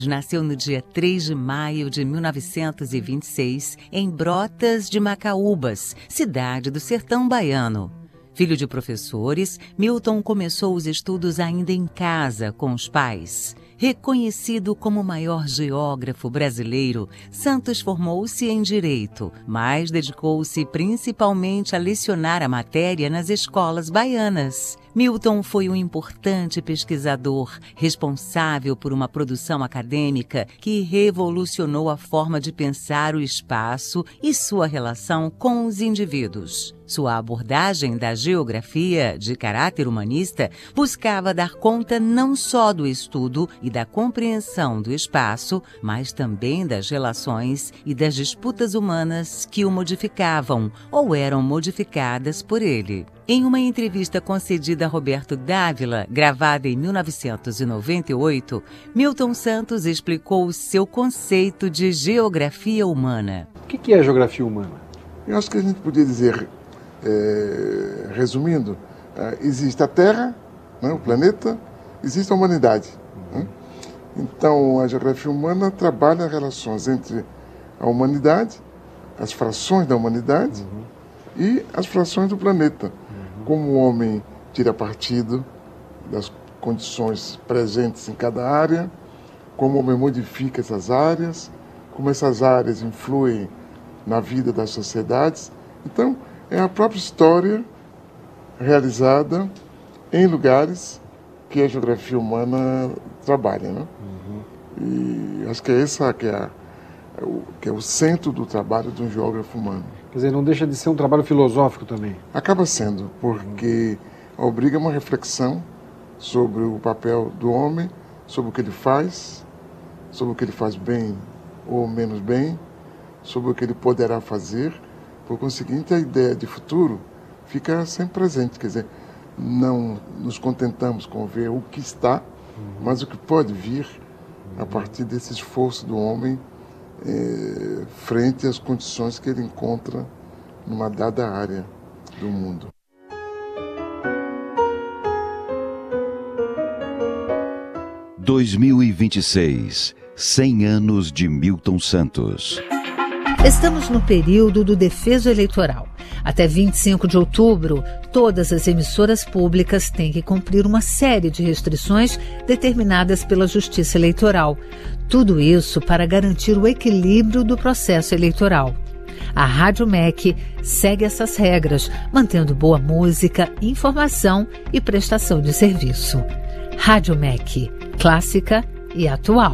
Nasceu no dia 3 de maio de 1926, em Brotas de Macaúbas, cidade do sertão baiano. Filho de professores, Milton começou os estudos ainda em casa com os pais. Reconhecido como o maior geógrafo brasileiro, Santos formou-se em Direito, mas dedicou-se principalmente a lecionar a matéria nas escolas baianas. Milton foi um importante pesquisador, responsável por uma produção acadêmica que revolucionou a forma de pensar o espaço e sua relação com os indivíduos. Sua abordagem da geografia, de caráter humanista, buscava dar conta não só do estudo e da compreensão do espaço, mas também das relações e das disputas humanas que o modificavam ou eram modificadas por ele. Em uma entrevista concedida a Roberto Dávila, gravada em 1998, Milton Santos explicou o seu conceito de geografia humana. O que é geografia humana? Eu acho que a gente podia dizer, resumindo, existe a Terra, né, o planeta, existe a humanidade. Né? Então, a geografia humana trabalha as relações entre a humanidade, as frações da humanidade e as frações do planeta. Como o homem tira partido das condições presentes em cada área, como o homem modifica essas áreas, como essas áreas influem na vida das sociedades. Então, é a própria história realizada em lugares que a geografia humana trabalha, né? E acho que é essa que é o centro do trabalho de um geógrafo humano. Quer dizer, não deixa de ser um trabalho filosófico também. Acaba sendo, porque obriga uma reflexão sobre o papel do homem, sobre o que ele faz, sobre o que ele faz bem ou menos bem, sobre o que ele poderá fazer. Por conseguinte, a ideia de futuro fica sempre presente. Quer dizer, não nos contentamos com ver o que está, mas o que pode vir a partir desse esforço do homem frente às condições que ele encontra numa dada área do mundo. – 2026, 100 anos de Milton Santos. Estamos no período do defeso eleitoral. Até 25 de outubro, todas as emissoras públicas têm que cumprir uma série de restrições determinadas pela Justiça Eleitoral. Tudo isso para garantir o equilíbrio do processo eleitoral. A Rádio MEC segue essas regras, mantendo boa música, informação e prestação de serviço. Rádio MEC, clássica e atual.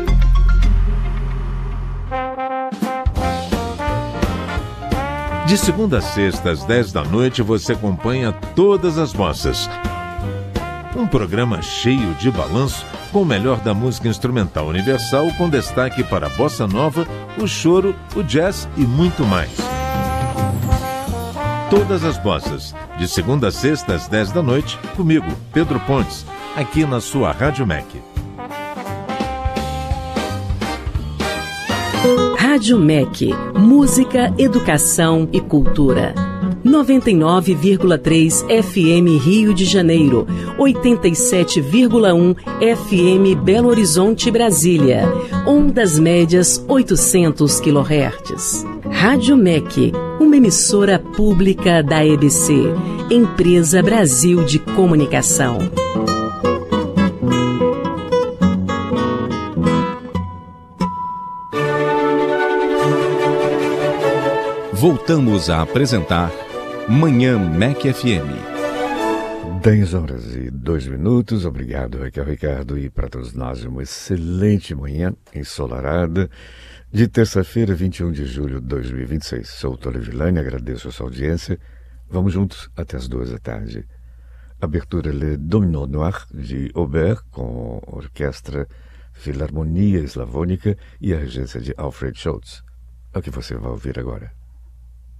De segunda a sexta, às 10 da noite, você acompanha Todas as Bossas. Um programa cheio de balanço, com o melhor da música instrumental universal, com destaque para a bossa nova, o choro, o jazz e muito mais. Todas as Bossas, de segunda a sexta, às 10 da noite, comigo, Pedro Pontes, aqui na sua Rádio MEC. Rádio MEC, música, educação e cultura. 99,3 FM Rio de Janeiro, 87,1 FM Belo Horizonte, Brasília. Ondas médias 800 kHz. Rádio MEC, uma emissora pública da EBC, Empresa Brasil de Comunicação. Voltamos a apresentar Manhã MEC FM. 10h02. Obrigado, Raquel Ricardo, e para todos nós uma excelente manhã ensolarada de terça-feira, 21 de julho de 2026. Sou o Tony Villani, agradeço a sua audiência. Vamos juntos até as 2 da tarde. Abertura Le Domino Noir, de Aubert, com orquestra Filarmonia Eslavônica e a regência de Alfred Schultz. É o que você vai ouvir agora.